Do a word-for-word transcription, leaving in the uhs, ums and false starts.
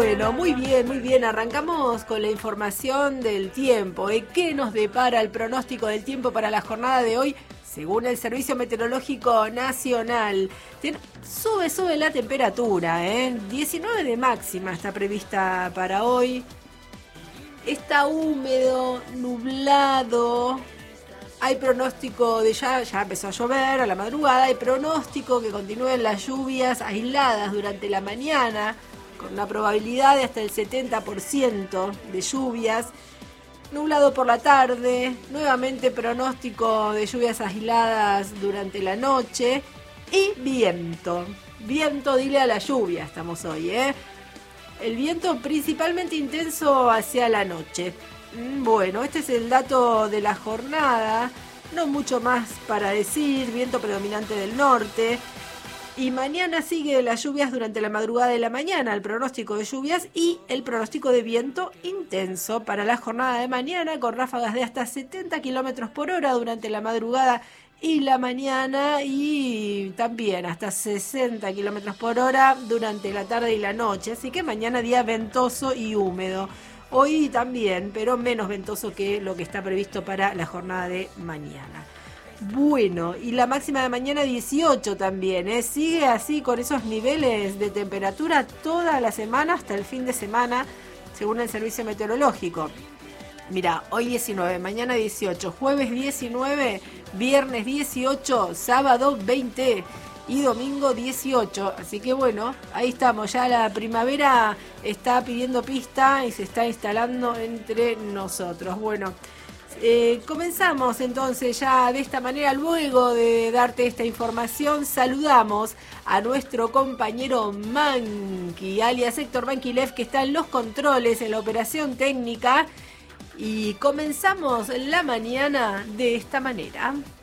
Bueno, muy bien, muy bien. Arrancamos con la información del tiempo. ¿eh? ¿Qué nos depara el pronóstico del tiempo para la jornada de hoy? Según el Servicio Meteorológico Nacional, Tien- sube, sube la temperatura, ¿eh? diecinueve de máxima está prevista para hoy. Está húmedo, nublado. Hay pronóstico de ya, ya empezó a llover a la madrugada. Hay pronóstico que continúen las lluvias aisladas durante la mañana, con una probabilidad de hasta el setenta por ciento de lluvias. Nublado por la tarde, nuevamente pronóstico de lluvias aisladas durante la noche y viento. Viento, dile a la lluvia, estamos hoy, ¿eh? El viento principalmente intenso hacia la noche. Bueno, este es el dato de la jornada, no mucho más para decir, viento predominante del norte. Y mañana sigue las lluvias durante la madrugada de la mañana, el pronóstico de lluvias y el pronóstico de viento intenso para la jornada de mañana con ráfagas de hasta setenta kilómetros por hora durante la madrugada y la mañana y también hasta sesenta kilómetros por hora durante la tarde y la noche. Así que mañana día ventoso y húmedo. Hoy también, pero menos ventoso que lo que está previsto para la jornada de mañana. Bueno, y la máxima de mañana dieciocho también, ¿eh? Sigue así con esos niveles de temperatura toda la semana hasta el fin de semana, según el Servicio Meteorológico. Mira, hoy diecinueve, mañana dieciocho, jueves diecinueve, viernes dieciocho, sábado veinte y domingo dieciocho. Así que bueno, ahí estamos, ya la primavera está pidiendo pista y se está instalando entre nosotros. Bueno, Eh, comenzamos entonces ya de esta manera. Luego de darte esta información, saludamos a nuestro compañero Manqui, alias Héctor Manquilev, que está en los controles, en la operación técnica, y comenzamos la mañana de esta manera.